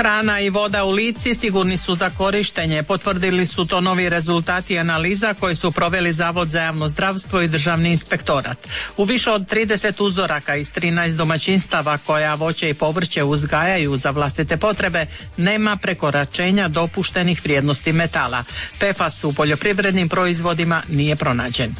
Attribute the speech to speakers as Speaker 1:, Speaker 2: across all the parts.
Speaker 1: Hrana i voda u Lici sigurni su za korištenje. Potvrdili su to novi rezultati analiza koje su proveli Zavod za javno zdravstvo i Državni inspektorat. U više od 30 uzoraka iz 13 domaćinstava koja voće i povrće uzgajaju za vlastite potrebe nema prekoračenja dopuštenih vrijednosti metala. PFAS u poljoprivrednim proizvodima nije pronađen.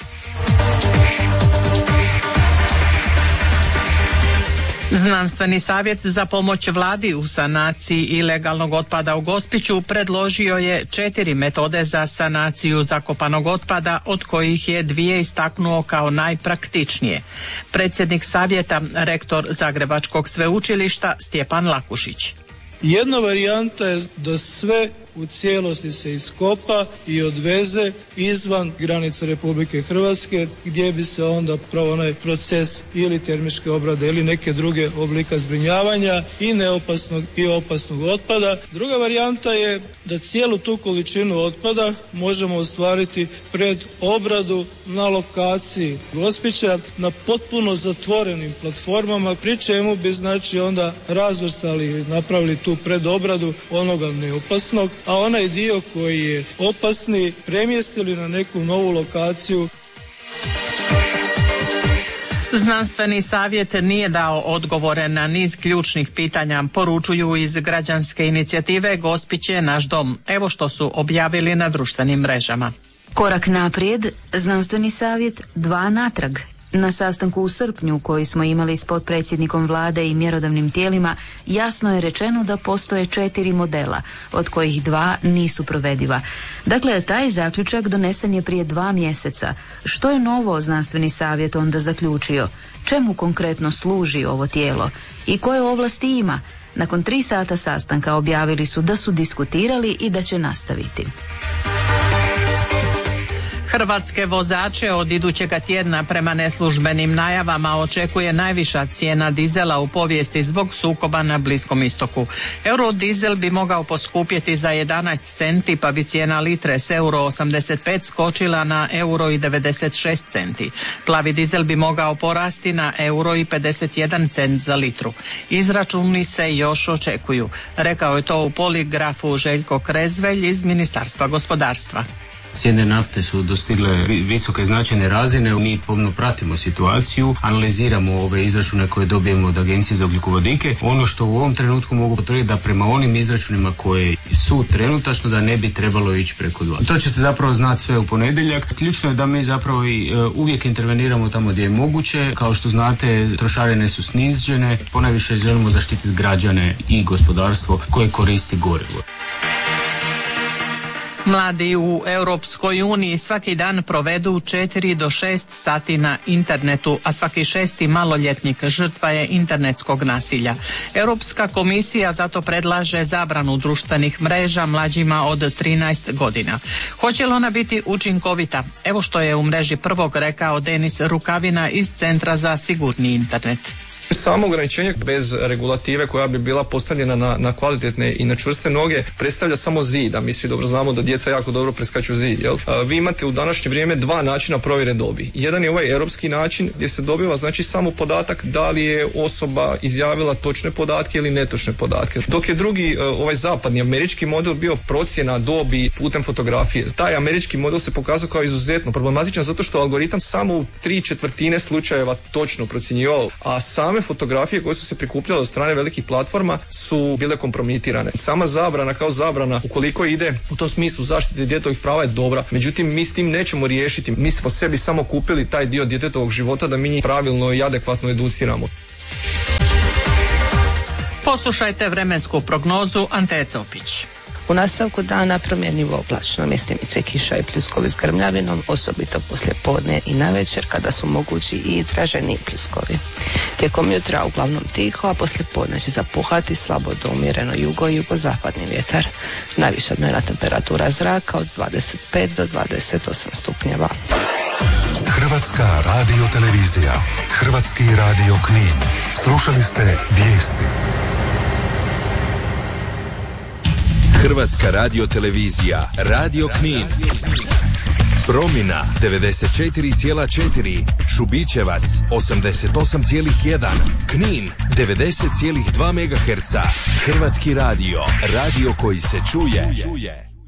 Speaker 1: Znanstveni savjet za pomoć vladi u sanaciji ilegalnog otpada u Gospiću predložio je 4 metode za sanaciju zakopanog otpada, od kojih je 2 istaknuo kao najpraktičnije. Predsjednik savjeta, rektor Zagrebačkog sveučilišta Stjepan Lakušić.
Speaker 2: Jedna varijanta je da sve u cijelosti se iskopa i odveze izvan granica Republike Hrvatske, gdje bi se onda pravo onaj proces ili termičke obrade ili neke druge oblika zbrinjavanja i neopasnog i opasnog otpada. Druga varijanta je da cijelu tu količinu otpada možemo ostvariti pred obradu na lokaciji Gospića na potpuno zatvorenim platformama, pri čemu bi znači onda razvrstali i napravili tu predobradu onoga neopasnog, a onaj dio koji je opasni premjestili na neku novu lokaciju.
Speaker 1: Znanstveni savjet nije dao odgovore na niz ključnih pitanja, poručuju iz građanske inicijative Gospić je naš dom. Evo što su objavili na društvenim mrežama.
Speaker 3: Korak naprijed, znanstveni savjet, 2 natrag. Na sastanku u srpnju koji smo imali s potpredsjednikom vlade i mjerodavnim tijelima jasno je rečeno da postoje 4 modela, od kojih 2 nisu provediva. Dakle, taj zaključak donesen je prije 2 mjeseca. Što je novo znanstveni savjet onda zaključio? Čemu konkretno služi ovo tijelo? I koje ovlasti ima? Nakon 3 sata sastanka objavili su da su diskutirali i da će nastaviti.
Speaker 1: Hrvatske vozače od idućega tjedna prema neslužbenim najavama očekuje najviša cijena dizela u povijesti zbog sukoba na Bliskom istoku. Eurodizel bi mogao poskupjeti za 11 centi, pa bi cijena litre s euro 85 skočila na euro i 96 centi. Plavi dizel bi mogao porasti na euro i 51 cent za litru. Izračuni se još očekuju. Rekao je to u Poligrafu Željko Krezvelj iz Ministarstva gospodarstva.
Speaker 4: Cijene nafte su dostigle visoke značajne razine, mi pomno pratimo situaciju, analiziramo ove izračune koje dobijemo od Agencije za ugljikovodike. Ono što u ovom trenutku mogu potvrditi da prema onim izračunima koje su trenutačno da ne bi trebalo ići preko 2. To će se zapravo znati sve u ponedjeljak. Ključno je da mi zapravo uvijek interveniramo tamo gdje je moguće. Kao što znate, trošarine su snižene, ponajviše želimo zaštititi građane i gospodarstvo koje koristi gorivo.
Speaker 1: Mladi u Europskoj uniji svaki dan provedu 4 do 6 sati na internetu, a svaki 6. maloljetnik žrtva je internetskog nasilja. Europska komisija zato predlaže zabranu društvenih mreža mlađima od 13 godina. Hoće li ona biti učinkovita? Evo što je u mreži Prvog rekao Denis Rukavina iz Centra za sigurni internet.
Speaker 5: Samo ograničenje bez regulative koja bi bila postavljena na kvalitetne i na čvrste noge predstavlja samo zid, a mi svi dobro znamo da djeca jako dobro preskaču zid. Jel? Vi imate u današnje vrijeme 2 načina provjere dobi. Jedan je ovaj europski način gdje se dobiva znači samo podatak da li je osoba izjavila točne podatke ili netočne podatke. Dok je drugi, ovaj zapadni američki model bio procjena dobi putem fotografije. Taj američki model se pokazao kao izuzetno problematičan zato što algoritam samo u 3/4 slučajeva točno procjenjivao, a same fotografije koje su se prikupljale od strane velikih platforma su bile kompromitirane. Sama zabrana kao zabrana, ukoliko ide u tom smislu zaštite djetetovih prava, je dobra. Međutim, mi s tim nećemo riješiti. Mi smo sebi samo kupili taj dio djetetovog života da mi njih pravilno i adekvatno educiramo.
Speaker 1: Poslušajte vremensku prognozu Ante Copić.
Speaker 6: U nastavku dana promjenjivo oblačno, mjestimice kiša i pljuskovi s grmljavinom, osobito poslije podne i navečer kada su mogući i izraženi pljuskovi. Tijekom jutra uglavnom tiho, a poslije podne će zapuhati slabo do umjereno jugo i jugozapadni vjetar. Najviša dnevna temperatura zraka od 25 do 28 stupnjeva.
Speaker 7: Hrvatska radiotelevizija, Hrvatski radio Knin. Slušali ste vijesti.
Speaker 8: Hrvatska radiotelevizija, Radio Knin. Promina 94,4, Šubićevac 88,1, Knin 90,2 MHz. Hrvatski radio, radio koji se čuje.